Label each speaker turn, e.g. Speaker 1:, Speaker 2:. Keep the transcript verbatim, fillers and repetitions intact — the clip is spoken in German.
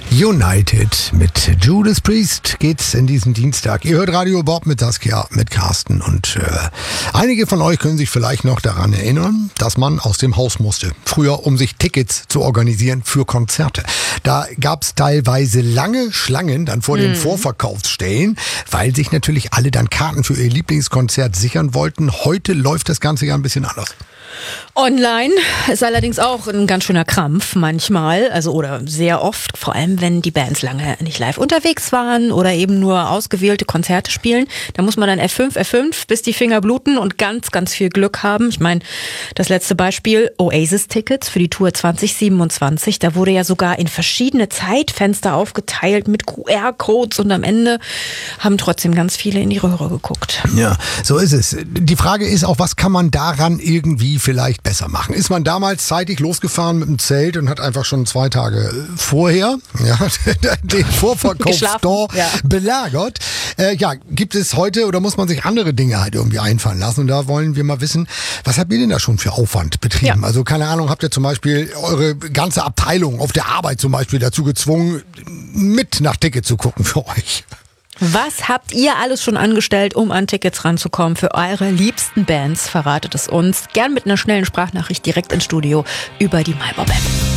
Speaker 1: United mit Judas Priest geht's in diesem Dienstag. Ihr hört Radio Bob mit Saskia, mit Carsten und äh, einige von euch können sich vielleicht noch daran erinnern, dass man aus dem Haus musste. Früher, um sich Tickets zu organisieren für Konzerte. Da gab's teilweise lange Schlangen dann vor den mhm. Vorverkaufsstellen, weil sich natürlich alle dann Karten für ihr Lieblingskonzert sichern wollten. Heute läuft das Ganze ja ein bisschen anders.
Speaker 2: Online ist allerdings auch ein ganz schöner Krampf manchmal, also oder sehr oft, vor allem wenn die Bands lange nicht live unterwegs waren oder eben nur ausgewählte Konzerte spielen. Da muss man dann F fünf, F fünf, bis die Finger bluten und ganz, ganz viel Glück haben. Ich meine, das letzte Beispiel, Oasis-Tickets für die Tour zwanzig siebenundzwanzig, da wurde ja sogar in verschiedene Zeitfenster aufgeteilt mit Q R-Codes und am Ende haben trotzdem ganz viele in die Röhre geguckt.
Speaker 1: Ja, so ist es. Die Frage ist auch, was kann man daran irgendwie vielleicht besser machen? Ist man damals zeitig losgefahren mit dem Zelt und hat einfach schon zwei Tage vorher ja, den Vorverkaufsstore ja. belagert? Äh, ja, gibt es heute oder muss man sich andere Dinge halt irgendwie einfallen lassen? Und da wollen wir mal wissen, was habt ihr denn da schon für Aufwand betrieben? Ja. Also keine Ahnung, habt ihr zum Beispiel eure ganze Abteilung auf der Arbeit zum Beispiel dazu gezwungen, mit nach Ticket zu gucken für euch?
Speaker 2: Was habt ihr alles schon angestellt, um an Tickets ranzukommen für eure liebsten Bands? Verratet es uns gern mit einer schnellen Sprachnachricht direkt ins Studio über die MyBob-App.